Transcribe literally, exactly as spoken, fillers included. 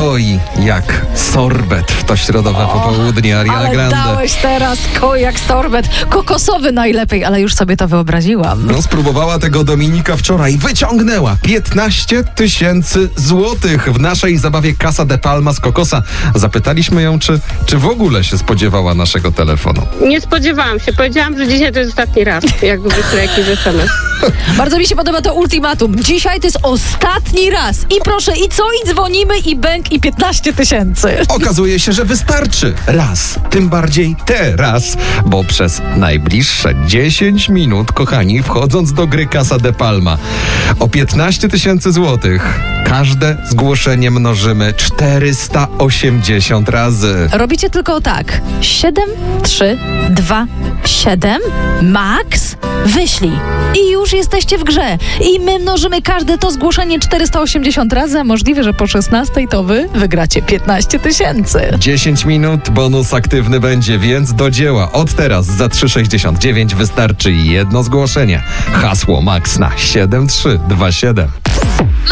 koi jak sorbet w to środowe o, popołudnie Ariana ale Grande. dałeś teraz koi jak sorbet. Kokosowy najlepiej, ale już sobie to wyobraziłam. No, spróbowała tego Dominika wczoraj. Wyciągnęła piętnaście tysięcy złotych w naszej zabawie Casa de Palma z Kokosa. Zapytaliśmy ją, czy, czy w ogóle się spodziewała naszego telefonu. Nie spodziewałam się. Powiedziałam, że dzisiaj to jest ostatni raz, jak wyślę jakiś es em es. Bardzo mi się podoba to ultimatum. Dzisiaj to jest ostatni raz. I proszę, i co? I dzwonimy, i bęk, i piętnaście tysięcy. Okazuje się, że wystarczy raz. Tym bardziej teraz, bo przez najbliższe dziesięć minut, kochani, wchodząc do gry Casa de Palma, o piętnaście tysięcy złotych każde zgłoszenie mnożymy czterysta osiemdziesiąt razy. Robicie tylko tak. siedem, trzy, dwa, siedem, max, wyślij. I już jesteście w grze. I my mnożymy każde to zgłoszenie czterysta osiemdziesiąt razy, a możliwe, że po szesnastej to wy wygracie piętnaście tysięcy. dziesięć minut, bonus aktywny będzie, więc do dzieła. Od teraz za trzy sześćdziesiąt dziewięć wystarczy jedno zgłoszenie. Hasło max na siedem trzy dwa siedem.